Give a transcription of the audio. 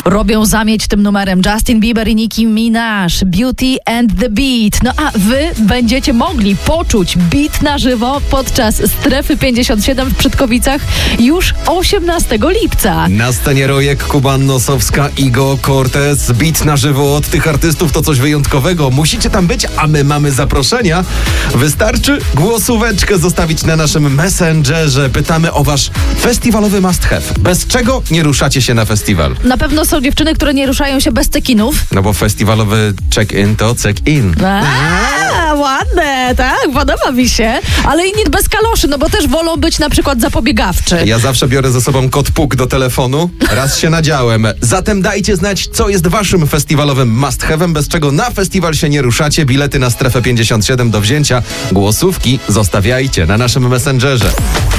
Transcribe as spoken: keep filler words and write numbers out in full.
robią zamieć tym numerem. Justin Bieber i Nicki Minaj, Beauty and the Beat. No a wy będziecie mogli poczuć beat na żywo podczas Strefy pięćdziesiąt siedem w Przytkowicach już osiemnastego lipca. Na scenie Rojek, Kuban, Nosowska, Igo, Cortez. Beat na żywo od tych artystów to coś wyjątkowego. Musicie tam być, a my mamy zaproszenia. Wystarczy głosóweczkę zostawić na naszym Messengerze. Pytamy o wasz festiwalowy must have. Bez czego nie ruszacie się na festiwal? Na pewno są dziewczyny, które nie ruszają się bez cekinów. No bo festiwalowy check-in to check-in. A, ładne, tak, podoba mi się. Ale inni bez kaloszy, no bo też wolą być na przykład zapobiegawczy. Ja zawsze biorę ze sobą kod puk do telefonu. Raz się nadziałem. Zatem dajcie znać, co jest waszym festiwalowym must have'em, bez czego na festiwal się nie ruszacie. Bilety na Strefę pięćdziesiąt siedem do wzięcia. Głosówki zostawiajcie na naszym Messengerze.